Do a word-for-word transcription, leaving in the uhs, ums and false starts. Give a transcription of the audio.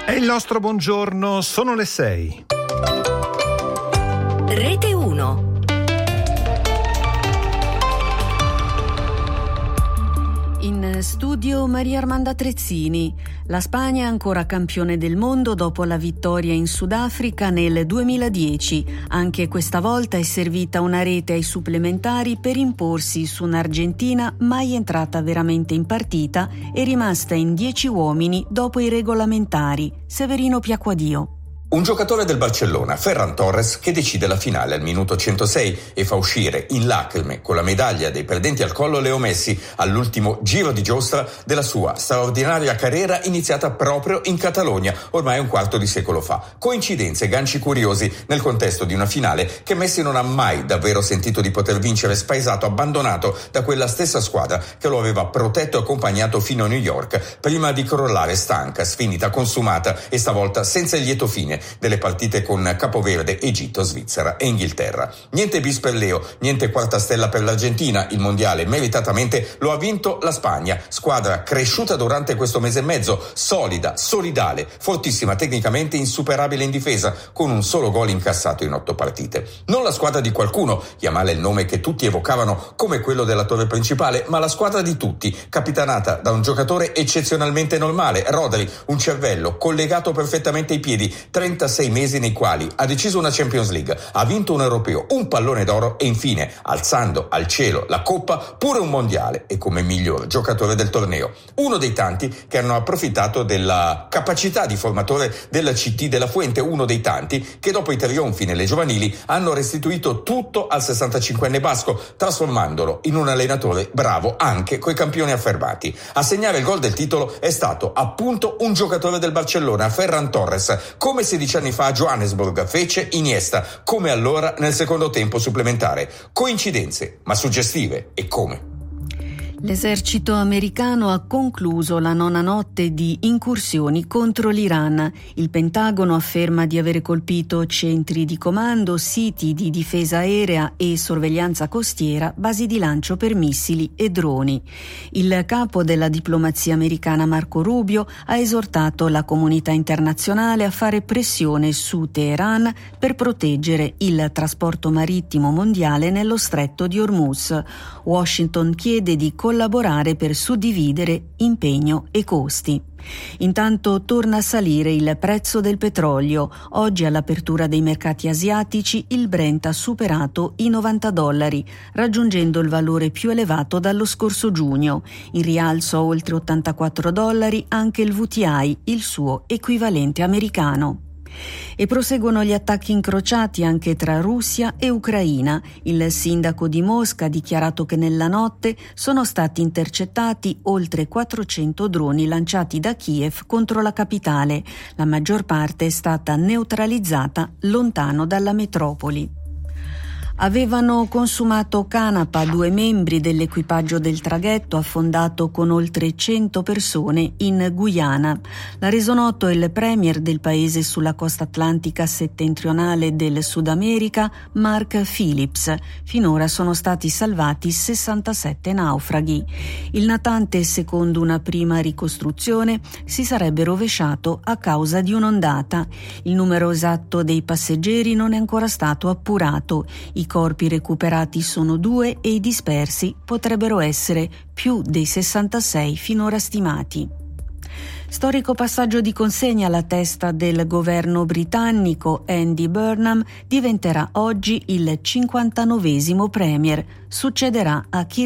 È il nostro buongiorno, sono le sei. Rete uno. In studio Maria Armanda Trezzini. La Spagna è ancora campione del mondo dopo la vittoria in Sudafrica nel duemiladieci. Anche questa volta è servita una rete ai supplementari per imporsi su un'Argentina mai entrata veramente in partita e rimasta in dieci uomini dopo i regolamentari. Severino Piacquadio. Un giocatore del Barcellona, Ferran Torres, che decide la finale al minuto centosei e fa uscire in lacrime con la medaglia dei perdenti al collo Leo Messi all'ultimo giro di giostra della sua straordinaria carriera iniziata proprio in Catalogna, ormai un quarto di secolo fa. Coincidenze, ganci curiosi nel contesto di una finale che Messi non ha mai davvero sentito di poter vincere, spaesato, abbandonato da quella stessa squadra che lo aveva protetto e accompagnato fino a New York, prima di crollare stanca, sfinita, consumata e stavolta senza il lieto fine delle partite con Capoverde, Egitto, Svizzera e Inghilterra. Niente bis per Leo, niente quarta stella per l'Argentina. Il mondiale meritatamente lo ha vinto la Spagna, squadra cresciuta durante questo mese e mezzo, solida, solidale, fortissima tecnicamente, insuperabile in difesa, con un solo gol incassato in otto partite. Non la squadra di qualcuno, Yamal è il nome che tutti evocavano come quello della torre principale, ma la squadra di tutti, capitanata da un giocatore eccezionalmente normale, Rodri, un cervello collegato perfettamente ai piedi, trentasei mesi nei quali ha deciso una Champions League, ha vinto un europeo, un pallone d'oro e infine, alzando al cielo la coppa, pure un mondiale e come miglior giocatore del torneo. Uno dei tanti che hanno approfittato della capacità di formatore della C T della Fuente, uno dei tanti che dopo i trionfi nelle giovanili hanno restituito tutto al sessantacinquenne basco, trasformandolo in un allenatore bravo anche coi campioni affermati. A segnare il gol del titolo è stato appunto un giocatore del Barcellona, Ferran Torres, come sedici anni fa a Johannesburg fece Iniesta, come allora nel secondo tempo supplementare. Coincidenze, ma suggestive, e come? L'esercito americano ha concluso la nona notte di incursioni contro l'Iran. Il Pentagono afferma di avere colpito centri di comando, siti di difesa aerea e sorveglianza costiera, basi di lancio per missili e droni. Il capo della diplomazia americana Marco Rubio ha esortato la comunità internazionale a fare pressione su Teheran per proteggere il trasporto marittimo mondiale nello stretto di Hormuz. Washington chiede di collaborare per suddividere impegno e costi. Intanto torna a salire il prezzo del petrolio. Oggi all'apertura dei mercati asiatici il Brent ha superato i novanta dollari, raggiungendo il valore più elevato dallo scorso giugno. In rialzo a oltre ottantaquattro dollari anche il V T I, il suo equivalente americano. E proseguono gli attacchi incrociati anche tra Russia e Ucraina. Il sindaco di Mosca ha dichiarato che nella notte sono stati intercettati oltre quattrocento droni lanciati da Kiev contro la capitale. La maggior parte è stata neutralizzata lontano dalla metropoli. Avevano consumato canapa due membri dell'equipaggio del traghetto affondato con oltre cento persone in Guyana. L'ha reso noto il premier del paese sulla costa atlantica settentrionale del Sud America, Mark Phillips. Finora sono stati salvati sessantasette naufraghi. Il natante, secondo una prima ricostruzione, si sarebbe rovesciato a causa di un'ondata. Il numero esatto dei passeggeri non è ancora stato appurato. I corpi recuperati sono due e i dispersi potrebbero essere più dei sessantasei finora stimati. Storico passaggio di consegna alla testa del governo britannico. Andy Burnham diventerà oggi il cinquantanovesimo premier. Succederà a Keir